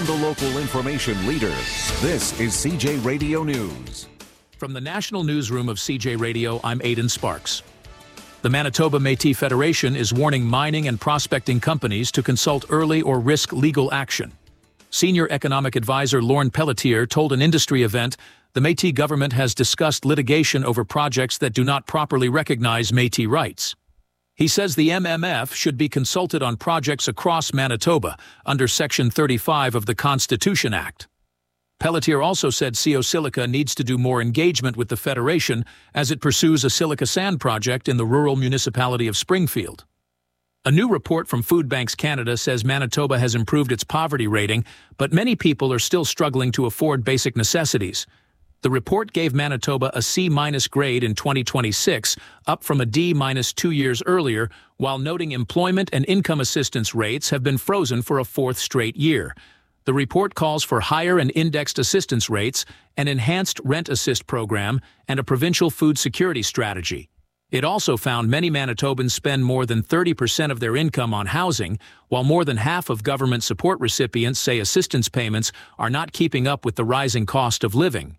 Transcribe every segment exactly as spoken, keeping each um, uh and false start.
from the local information leader, this is C J Radio News. From the National Newsroom of C J Radio, I'm Aidan Sparks. The Manitoba Métis Federation is warning mining and prospecting companies to consult early or risk legal action. Senior economic advisor Lorne Pelletier told an industry event the Métis government has discussed litigation over projects that do not properly recognize Métis rights. He says the M M F should be consulted on projects across Manitoba under Section thirty-five of the Constitution Act. Pelletier also said C O Silica needs to do more engagement with the Federation as it pursues a silica sand project in the rural municipality of Springfield. A new report from Food Banks Canada says Manitoba has improved its poverty rating, but many people are still struggling to afford basic necessities. The report gave Manitoba a C-minus grade in twenty twenty-six, up from a D-minus two years earlier, while noting employment and income assistance rates have been frozen for a fourth straight year. The report calls for higher and indexed assistance rates, an enhanced rent assist program, and a provincial food security strategy. It also found many Manitobans spend more than thirty percent of their income on housing, while more than half of government support recipients say assistance payments are not keeping up with the rising cost of living.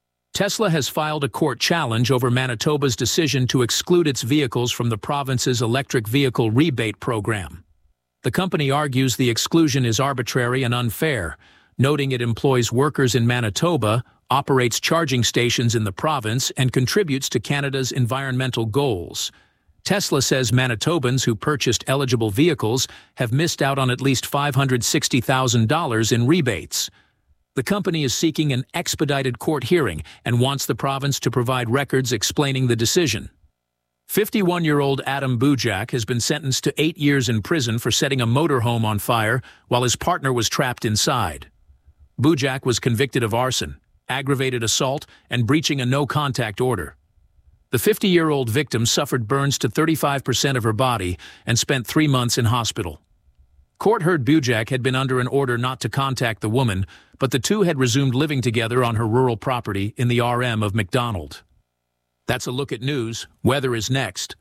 Tesla has filed a court challenge over Manitoba's decision to exclude its vehicles from the province's electric vehicle rebate program. The company argues the exclusion is arbitrary and unfair, noting it employs workers in Manitoba, operates charging stations in the province, and contributes to Canada's environmental goals. Tesla says Manitobans who purchased eligible vehicles have missed out on at least five hundred sixty thousand dollars in rebates. The company is seeking an expedited court hearing and wants the province to provide records explaining the decision. fifty-one-year-old Adam Bujak has been sentenced to eight years in prison for setting a motorhome on fire while his partner was trapped inside. Bujak was convicted of arson, aggravated assault, and breaching a no-contact order. The fifty-year-old victim suffered burns to thirty-five percent of her body and spent three months in hospital. Court heard Bujak had been under an order not to contact the woman, but the two had resumed living together on her rural property in the R M of McDonald. That's a look at news. Weather is next.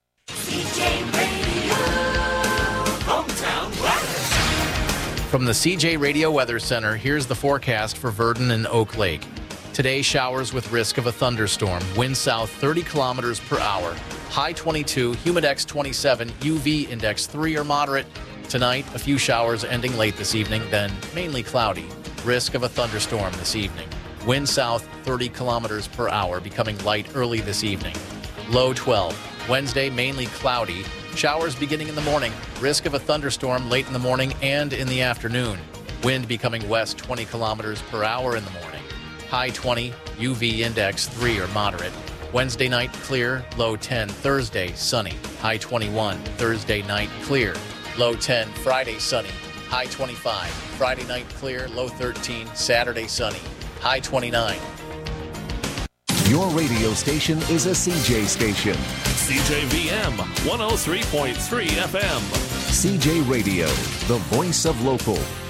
C J Radio, hometown weather. From the C J Radio Weather Center, here's the forecast for Virden and Oak Lake. Today, showers with risk of a thunderstorm. Wind south thirty kilometers per hour. High twenty-two, humidex twenty-seven, U V index three or moderate. Tonight, a few showers ending late this evening, then mainly cloudy. Risk of a thunderstorm this evening. Wind south thirty kilometers per hour, becoming light early this evening. Low twelve. Wednesday, mainly cloudy. Showers beginning in the morning. Risk of a thunderstorm late in the morning and in the afternoon. Wind becoming west twenty kilometers per hour in the morning. High twenty. U V index three or moderate. Wednesday night, clear. Low ten. Thursday, sunny. High twenty-one. Thursday night, clear. Low ten. Friday, sunny. High twenty-five. Friday night, clear. Low thirteen. Saturday, sunny. High twenty-nine. Your radio station is a C J station. C J V M one oh three point three F M. C J Radio, the voice of local.